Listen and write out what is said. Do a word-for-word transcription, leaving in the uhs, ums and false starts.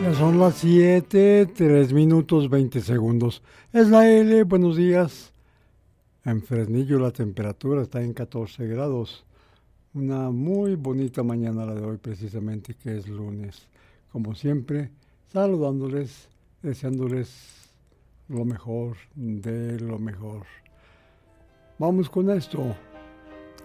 Ya son las siete, tres minutos, veinte segundos. Es la L, buenos días. En Fresnillo la temperatura está en catorce grados. Una muy bonita mañana la de hoy, precisamente, que es lunes. Como siempre, saludándoles, deseándoles lo mejor de lo mejor. Vamos con esto.